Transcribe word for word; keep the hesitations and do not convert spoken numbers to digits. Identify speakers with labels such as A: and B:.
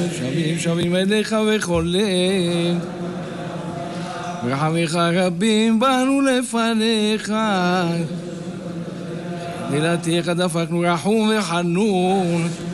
A: שבים שבים אליך וכל לב ורחמיך רבים באנו לפניך תהילתך דפקנו רחום וחנון